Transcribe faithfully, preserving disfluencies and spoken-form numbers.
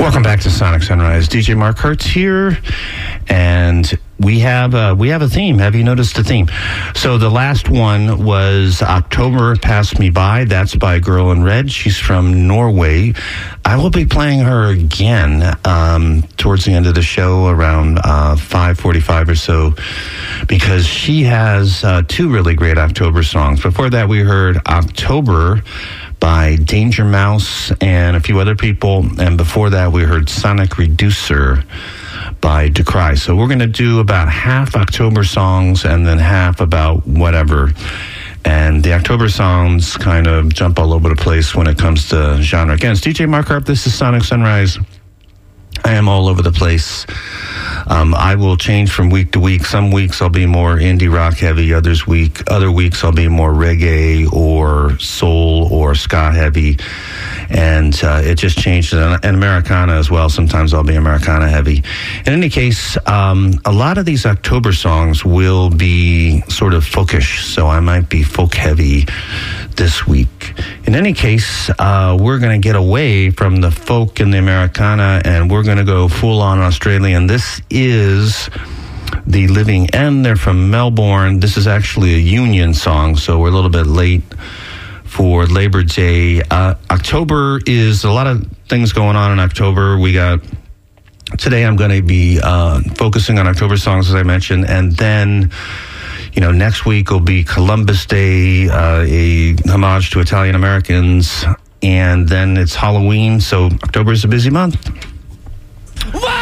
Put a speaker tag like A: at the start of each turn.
A: Welcome back to Sonic Sunrise. D J Mark Hertz here, and we have uh, we have a theme. Have you noticed the theme? So the last one was October Passed Me By. That's by Girl in Red. She's from Norway. I will be playing her again um, towards the end of the show around uh, five forty-five or so, because she has uh, two really great October songs. Before that, we heard October by Danger Mouse and a few other people. And before that, we heard Sonic Reducer by Decry. So we're going to do about half October songs and then half about whatever. And the October songs kind of jump all over the place when it comes to genre. Again, it's D J Mark Harp. This is Sonic Sunrise. I am all over the place. Um, I will change from week to week. Some weeks I'll be more indie rock heavy. Others week, other weeks I'll be more reggae or soul or ska heavy. And uh, it just changed. And, and Americana as well. Sometimes I'll be Americana heavy. In any case, um, a lot of these October songs will be sort of folkish. So I might be folk heavy this week. In any case, uh, we're going to get away from the folk and the Americana, and we're going to go full-on Australian. This is The Living End. They're from Melbourne. This is actually a union song, so we're a little bit late for Labor Day. Uh, October is a lot of things going on in October. We got, today I'm going to be uh, focusing on October songs, as I mentioned, and then, you know, next week will be Columbus Day, uh, a homage to Italian Americans, and then it's Halloween, so October is a busy month.